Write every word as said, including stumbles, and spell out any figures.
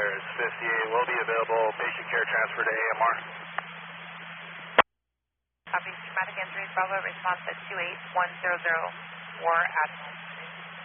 Flyers fifty-eight will be available. Patient care transfer to A M R. Copy. Traumatic injuries. Bravo response at two eight one zero zero four Admiral.